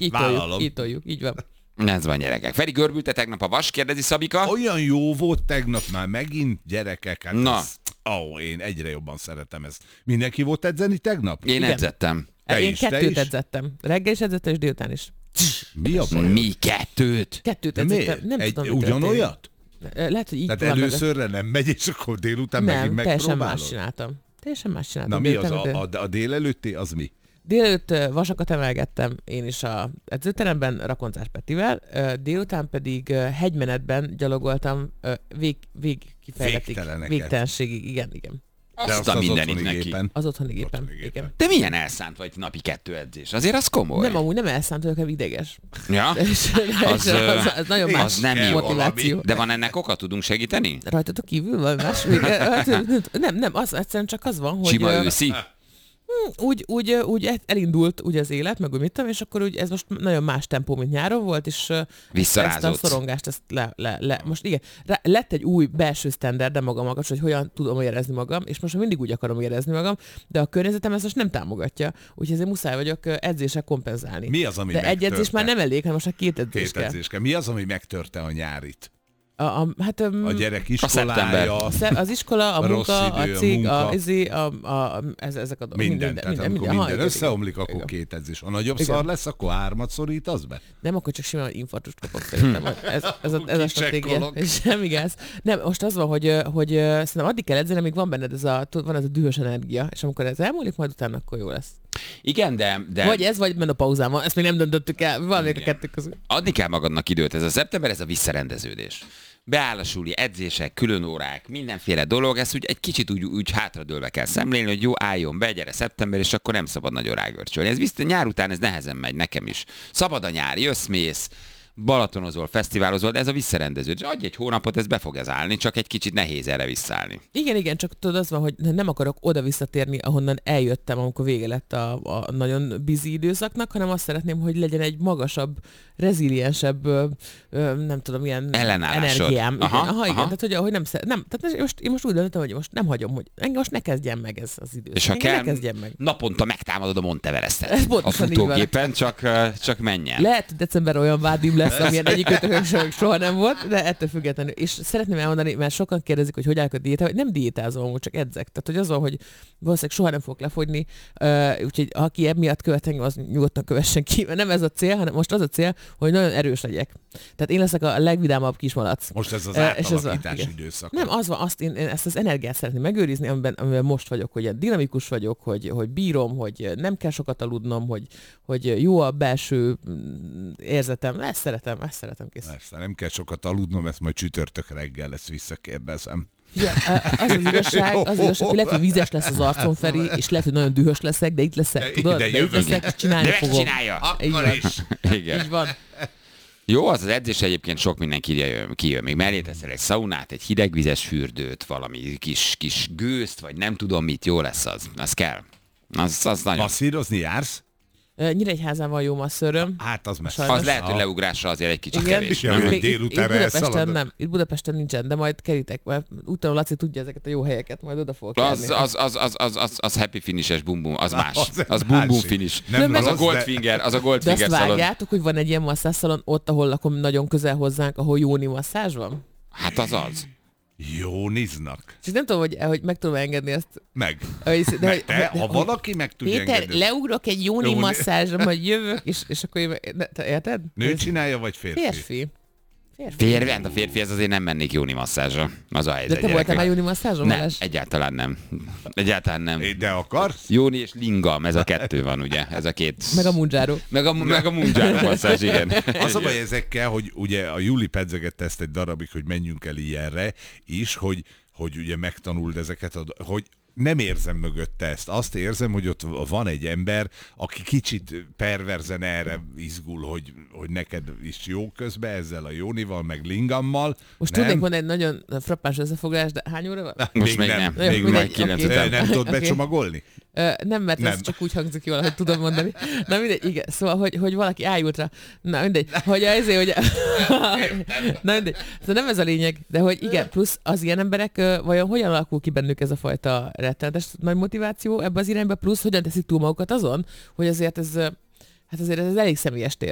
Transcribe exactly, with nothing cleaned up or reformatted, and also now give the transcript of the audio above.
így, így toljuk, így toljuk, így van. Ez van, gyerekek. Feri, görbülte tegnap a vas, kérdezi Szabika. Olyan jó volt tegnap már megint, gyerekek. Hát Na. Ez, ó, én egyre jobban szeretem ezt. Mindenki volt edzeni tegnap? Én Igen. edzettem. Te Én is, te kettőt is? edzettem. Reggel is edzettem, és délután is. Mi a baj? Mi kettőt? Kettőt De edzettem. miért? Nem Egy, tudom, mi ugyanolyat? történt. Lehet, hogy így Tehát van, előszörre nem megy, és akkor délután nem, megint teljesen megpróbálod? más csináltam. Teljesen más csináltam. Na mi az délután, a, a, a délelőtti, az mi? Délelőtt ö, vasakat emelgettem én is a edzőteremben Rakoncás Petivel, ö, délután pedig ö, hegymenetben gyalogoltam ö, vég, vég kifejletig. Végteleneket. Végtelenségig, igen, igen. Azt azt a az mindenit otthoni neki. gépen. Az otthoni gépen. Otthoni gépen. Igen. Te milyen elszánt vagy napi kettő edzés? Azért az komoly. Nem, amúgy nem elszánt vagyok, hanem ideges. Ja? És, Az, és az, az nagyon az más nem jó motiváció. De van ennek oka? Tudunk segíteni? Rajtatok kívül van más? Nem, nem, az egyszerűen csak az van, hogy... Sima ö, őszi? úgy, úgy, úgy elindult úgy az élet, meg úgy mit tudom, és akkor úgy ez most nagyon más tempó, mint nyáron volt, és ezt a Visszarázódsz. szorongást, ezt le, le, le. Most igen, rá, lett egy új belső standard, de magam magas, hogy hogyan tudom érezni magam, és most már mindig úgy akarom érezni magam, de a környezetem ezt most nem támogatja, úgyhogy ezért muszáj vagyok edzések kompenzálni. Mi az, ami de egy edzés megtörte? már nem elég, hanem most már két edzés Két kell. edzés kell. Mi az, ami megtörte a nyárit? A, a, hát, um, A gyerek szeptember. iskolája, az iskola, a A munka, rossz idő, a a cég, munka. a, izé, a, a, a, ez, ezek a dolgok. minden. Tehát amikor minden, Aha, igen, összeomlik, igen, akkor igen. két edzés. Ha nagyobb Igen. szar lesz, akkor hármat szorítasz be? Nem, akkor csak simán infarktust kapok szerintem. Ez, ez, a, ez a stratégia. Kicsekkolok. Semmi gáz. Nem, most az van, hogy, hogy szerintem addig kell edzeni, amíg van benned ez a, van ez a dühös energia, és amikor ez elmúlik, majd utána akkor jó lesz. Igen, de, de Vagy ez, vagy menopauzán van. Ezt még nem döntöttük el. Van még a kettő közül. adni kell magadnak időt. Ez a szeptember, ez a visszarendeződés. Beáll a suli, edzések, külön órák, mindenféle dolog, ezt úgy egy kicsit úgy, úgy hátradőlve kell szemlélni, hogy jó, álljon be, gyere szeptember, és akkor nem szabad nagyon rágörcsölni. Ez viszont nyár után ez nehezen megy, nekem is. Szabad a nyár, jössz, mész, balatonozol, fesztiválozol, de ez a visszarendeződés. Adj egy hónapot, ez be fog ez állni, csak egy kicsit nehéz erre visszaállni. Igen, igen, csak tudod, az van, hogy nem akarok oda visszatérni, ahonnan eljöttem, amikor vége lett a, a nagyon busy időszaknak, hanem azt szeretném, hogy legyen egy magasabb, reziliensebb, ö, ö, nem tudom, ilyen Ellenállásod. energiám. Igen, Aha, aha, aha, igen, aha. tehát hogy, hogy nem, szer- nem, tehát most, én most úgy döntöttem, hogy most nem hagyom, hogy engem most ne kezdjen meg ez az idő. És ha engem kell, ne kezdjen meg. naponta megtámadod a Monteverestet. Ez A pontosan így van. futógépen, csak, csak menjen. Lehet, hogy december olyan vádim lesz, amilyen egyikőtök soha nem volt, de ettől függetlenül. És szeretném elmondani, mert sokan kérdezik, hogy hogy állok a diétával, hogy nem diétázom, amúgy csak edzek. Tehát, hogy az van, hogy valószínűleg soha nem fogok lefogyni, uh, úgyhogy aki emiatt követ engem, az nyugodtan kövessen ki, mert nem ez a cél, hanem most az a cél, hogy nagyon erős legyek. Tehát én leszek a legvidámabb kismalac. Most ez az Ö, és ez átalakítás igen. időszak. Nem, az van, azt én, én ezt az energiát szeretném megőrizni, amiben, amiben most vagyok, hogy ilyen dinamikus vagyok, hogy, hogy bírom, hogy nem kell sokat aludnom, hogy, hogy jó a belső mm, érzetem. Ezt szeretem, ezt szeretem kész. Persze, nem kell sokat aludnom, ezt majd csütörtök reggel lesz visszakérdezem. Ja, az az igazság, az igazság, hogy lehet, hogy vízes lesz az arcom, Feri, és lehet, hogy nagyon dühös leszek, de itt leszek, tudod? de De, itt jövök. leszek, és csinálni De fogom. megcsinálja! Így van. Akkor is. Igen. Így van. Jó, az az edzés egyébként sok mindenki kijön, kijön. Még mellé teszel egy szaunát, egy hidegvizes fürdőt, valami kis, kis gőzt, vagy nem tudom mit, jó lesz az. Az kell. Az, az nagyon. Masszírozni jársz? Ö, Nyíregyházán van jó masszöröm. Hát az messze. Sajnos. Az lehet, hogy leugrásra azért egy kicsit Igen, kevés. Ja, nem? hogy Még itt- délutánra itt Budapesten elszaladod. nem, itt Budapesten nincsen, de majd kerítek, mert utána Laci tudja ezeket a jó helyeket, majd oda fogok Az, járni. az, az, az, az, az, az happy finishes bum bum, az más. Az egy Az bum bum másik. finish. Nem Az a rossz, de- Goldfinger, az a De Goldfinger azt szalon. vágjátok, hogy van egy ilyen masszászalon ott, ahol lakom nagyon közel hozzánk, ahol Jóni masszázs van? Hát az az. Jó niznak. Csak nem tudom, hogy, hogy meg tudom engedni ezt. Meg. Hogy, de, Meg hogy- te, de- ha hogy- valaki meg tudja Péter, engedni. leugrok egy Jóni Jóni- masszázsra, majd jövök, és, és akkor én... Ne, te érted? Nő csinálja, vagy férfi? Férfi. Férfi. Férfi, hát a férfi, ez azért nem mennék Jóni masszázsra. Az a De helyzet, te voltál gyerekek. már Jóni masszázson, Nem, Balázs? egyáltalán nem. Egyáltalán nem. De akarsz? Jóni és lingam, ez a kettő van, ugye? Ez a két... Meg a mundzsáró. Meg a, meg a mundzsáró masszázs, igen. Az a baj ezekkel, hogy ugye a Juli pedzegette ezt egy darabig, hogy menjünk el ilyenre is, hogy, hogy ugye megtanuld ezeket, a, hogy nem érzem mögötte ezt. Azt érzem, hogy ott van egy ember, aki kicsit perverzen erre izgul, hogy, hogy neked is jó közben ezzel a Jónival, meg Lingammal. Most nem? tudnék mondani egy nagyon frappáns összefoglalás, de hány óra van? Most még nem. Jó, Még mindegy, majd kilenc oké. után. Nem tudod Oké. becsomagolni? Ö, nem, mert Nem. ez csak úgy hangzik jól, hogy tudom mondani. Na mindegy, igen. Szóval, hogy, hogy valaki ájult rá. Na mindegy, hogy ezért, hogy... Na mindegy. Szóval nem ez a lényeg, de hogy igen, plusz az ilyen emberek, ö, vajon hogyan alakul ki bennük ez a fajta rettenetes nagy motiváció ebbe az irányba, plusz hogyan teszik túl magukat azon, hogy azért ez, ö, hát azért ez elég személyes tér.